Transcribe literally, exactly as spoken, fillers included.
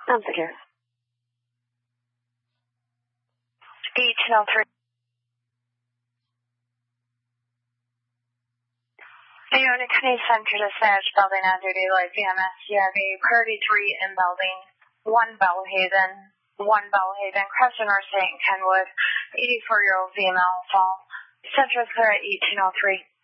I'm secure. eighteen oh three. Unit County Center Dispatch, building on duty, Lloyd V M S. You have a priority three in building, one Bellhaven, one Bellhaven, Crescent North Saint Kenwood, eighty-four-year-old female fall. Center is clear at eighteen oh three.